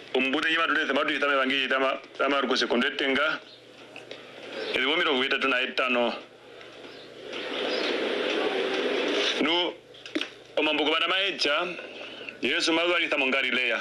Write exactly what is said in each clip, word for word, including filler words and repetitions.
umbude yima tulese madu itame bangi itama tama ruko sekondetenga elibomiro kuita tuna etano nu omambuko bana maecha Yesu mazu alisa Galileya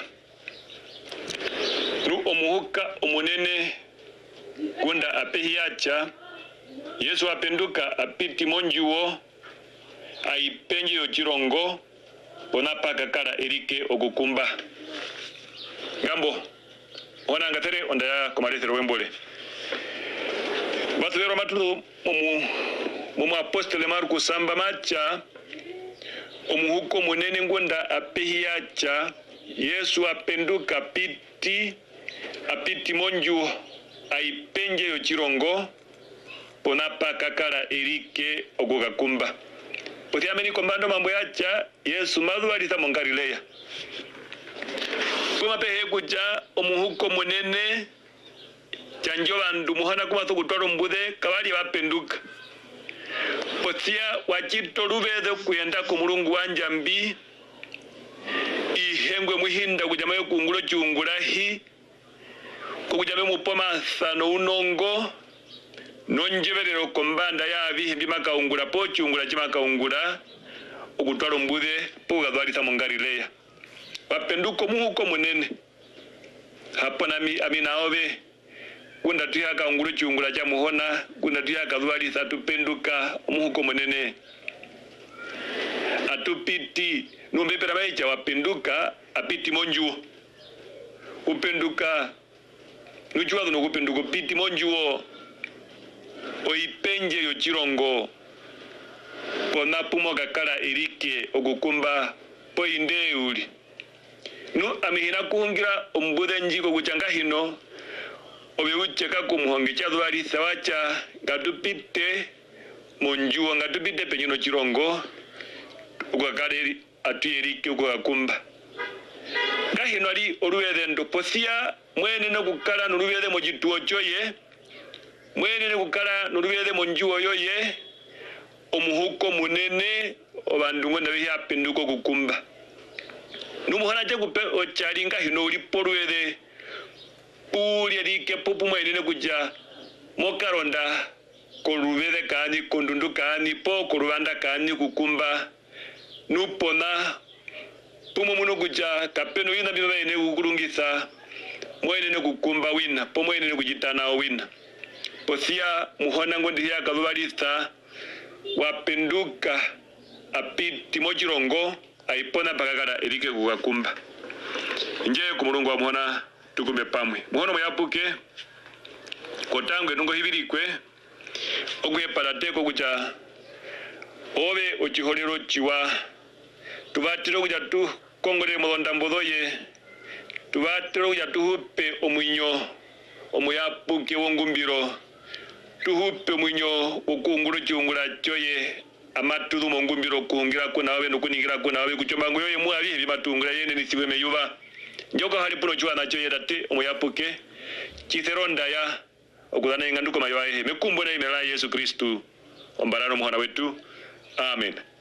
nu omuhuka omunene kunda apehiacha Yesu apenduka apiti monjuo aipenje yochirongo pona paka kala erike okukumba gambo ona ngatere onda ya komalethero wembole batu yero matu mumu mumu apostole Marko samba macha omuhuko munene ngunda apehiacha Yesu apenduka piti apiti monju aipenje yochirongo pona paka kala erike okukumba Poti ameni kombando mambo yacha Yesu mazu alisa Galileya kuma pehe kuja omuhuko munene chanjo bandu muhana kuma tukutwaro mbude kabali bapenduka potia wachito rubede kuyenda ku mulungu wanja mbi ihengwe muhinda kujamayo kungulo chungulahi kujame mupoma sano unongo nonjeberero kombanda ya bihe bimakaungula po chungula chimakaungula okutwaro mbude puga dwalisa Galileya wapenduko muhuko munene hapo nami aminaobe kunda tuyaka ungulu chungula cha muhona kunda tuyaka dwalisa tupenduka muhuko munene atupiti numbe perabaija wapenduka apiti monjuo upenduka nuchwa no kupenduka piti monjuo oipenje yochirongo pona pumo gakala erike okukumba poinde uli no amihina kuhungira ombude njiko kuchanga hino obiucheka kumuhonge chadwali sawacha gatupite monjuo ngatupite penyino chirongo ukakale atuyerike ukukumba gahino ali oluwedendo posia mwene no kukala noluwede mo jituo choye mwene no kukala noluwede mo njuo yoye omuhuko munene obandungo ndabihi apenduko kukumba numuhana je kupe ochalinga hino uli polwede puli alike pupu mwene kuja mokaronda kolubede kani kondundu kani po kolubanda kani kukumba nupona pumo muno kuja kapeno yina biba ene kukulungisa mwene ne kukumba wina po mwene ne kujitana wina posia muhona ngondi ya kalubalista wapenduka apiti mochirongo aipona pakakala erike kukumba nje ku mulungu wa muhona tukume pamwe muhono moyapuke kotangwe nungo hibilikwe ogwe parateko kuja obe ochiholero chiwa tubatiro kuja tu kongole molonda mbodoye tubatiro kuja tuhupe omwinyo omuyapuke wongumbiro tuhupe omwinyo okungulo chiungula choye amatudu mongumbiro kuhungira kuna wabe nokuningira kuna wabe kuchombango yoye muabi bimatungula yene nisiwe meyuba njoka hali puno chwa nacho yedate omuyapuke chiseronda ya okudana inganduko mayo ahe mekumbo na imela Yesu Kristu ombarano muhana wetu amen.